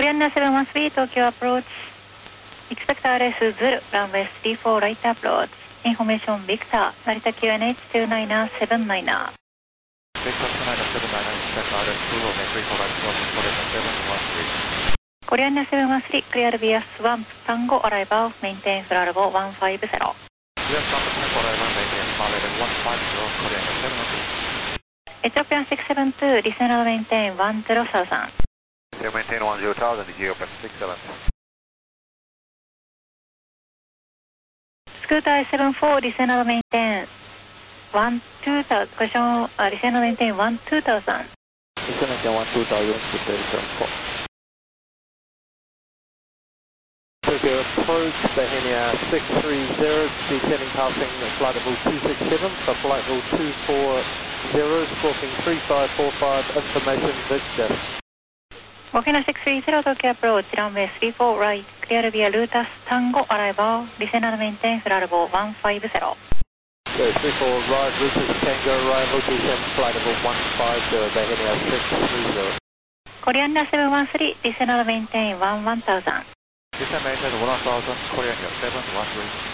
コリアンナ713東京アプローチ。Expect RS ズル、ランウェイ34ライトアプローチ。インフォメーションビクター、成田 QNH29779。コリアンナ713、クリアルビアスワンプ、タンゴアライバー、メインテインフラルボ150。エチオピアン672、リセナルメインテイン10,000。 Maintain 10,000, Ethiopian 67. スクーター 74、リセナルメインテイン12,000、クエスチョン、リセナルメインテイン12,000。 リセナルメインテイン12,000、Tokyo approach, Bahenia 630, descending passing flight level 267 for flight level 240, squawking 3545, information Victor. ボケナ630東京アプローチ、ランウェイ34ライト、クリアルビアルータスタンゴアライバー、リセナルメインテインフラルボ150。 So 34 right, Lucas Tango arrival, descend flight level 150, Bahenia 630. コリアンナ713、リセナルメインテイン10,000。 Descend maintain 10,000, Korean 713.